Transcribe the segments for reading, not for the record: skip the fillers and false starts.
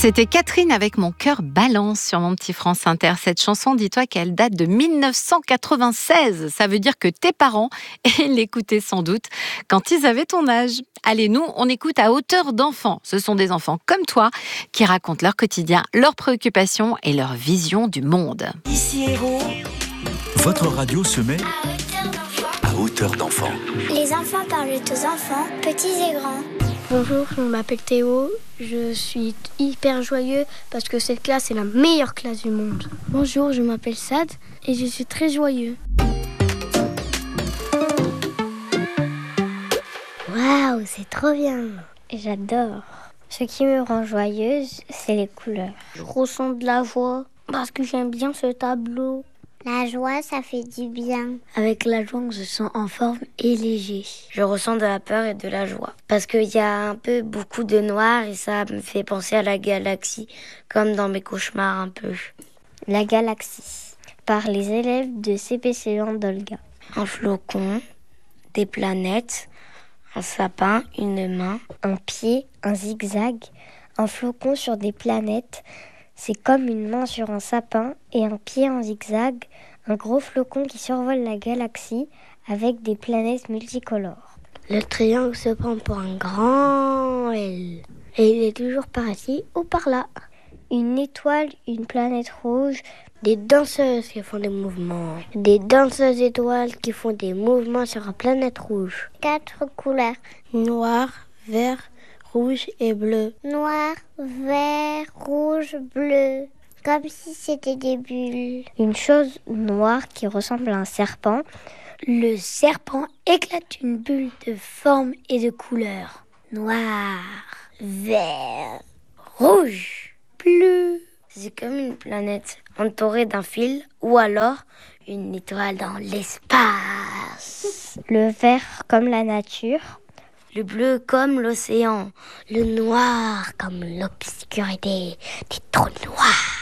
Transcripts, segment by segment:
C'était Catherine avec Mon cœur balance sur mon petit France Inter. Cette chanson, dis-toi qu'elle date de 1996. Ça veut dire que tes parents l'écoutaient sans doute quand ils avaient ton âge. Allez, nous, on écoute à hauteur d'enfants. Ce sont des enfants comme toi qui racontent leur quotidien, leurs préoccupations et leur vision du monde. Ici Héros. Votre radio se met à hauteur d'enfant. Les enfants parlent aux enfants, petits et grands. Bonjour, je m'appelle Théo, je suis hyper joyeux parce que cette classe est la meilleure classe du monde. Bonjour, je m'appelle Sad et je suis très joyeux. Waouh, c'est trop bien. J'adore. Ce qui me rend joyeuse, c'est les couleurs. Je ressens de la joie parce que j'aime bien ce tableau. La joie, ça fait du bien. Avec la joie, on se sent en forme et léger. Je ressens de la peur et de la joie. Parce qu'il y a un peu beaucoup de noir et ça me fait penser à la galaxie, comme dans mes cauchemars un peu. La galaxie, par les élèves de CPC1 d'Olga. Un flocon, des planètes, un sapin, une main. Un pied, un zigzag, un flocon sur des planètes. C'est comme une main sur un sapin et un pied en zigzag, un gros flocon qui survole la galaxie avec des planètes multicolores. Le triangle se prend pour un grand L et il est toujours par ici ou par là. Une étoile, une planète rouge, des danseuses qui font des mouvements. Des danseuses étoiles qui font des mouvements sur une planète rouge. 4 couleurs. Noir, vert, rouge et bleu. Noir, vert, rouge, bleu. Comme si c'était des bulles. Une chose noire qui ressemble à un serpent. Le serpent éclate une bulle de forme et de couleur. Noir, vert, rouge, bleu. C'est comme une planète entourée d'un fil ou alors une étoile dans l'espace. Le vert comme la nature. Le bleu comme l'océan. Le noir comme l'obscurité des trous noirs.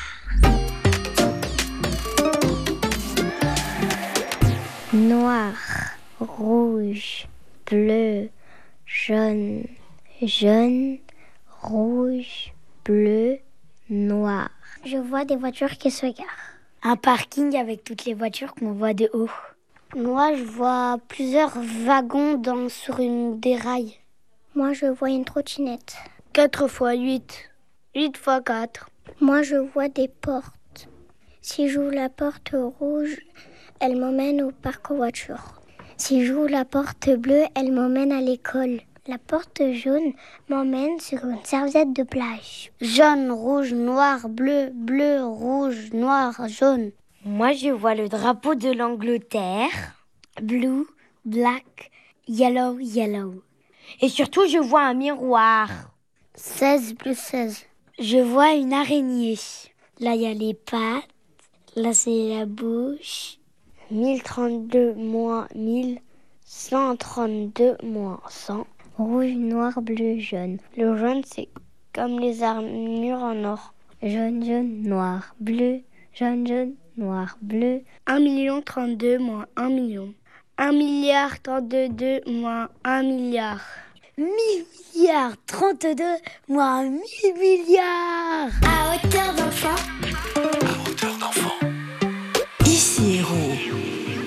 Noir, rouge, bleu, jaune, jaune, rouge, bleu, noir. Je vois des voitures qui se garent. Un parking avec toutes les voitures qu'on voit de haut. Moi, je vois plusieurs wagons sur une des rails. Moi, je vois une trottinette. 4 x 8. 8 x 4. Moi, je vois des portes. Si j'ouvre la porte rouge, elle m'emmène au parc aux voitures. Si j'ouvre la porte bleue, elle m'emmène à l'école. La porte jaune m'emmène sur une serviette de plage. Jaune, rouge, noir, bleu, bleu, rouge, noir, jaune. Moi, je vois le drapeau de l'Angleterre. Blue, black, yellow, yellow. Et surtout, je vois un miroir. 16 plus 16. Je vois une araignée. Là, il y a les pattes. Là, c'est la bouche. 1032 moins 1000. 132 moins 100. Rouge, noir, bleu, jaune. Le jaune, c'est comme les armures en or. Jaune, jaune, noir, bleu. Jaune, jaune, noir, bleu. 1 032 moins 1 million. 1 milliard 32 moins 1 milliard. 1000 milliards 32 moins 1000 milliards. À hauteur d'enfant. À hauteur d'enfant.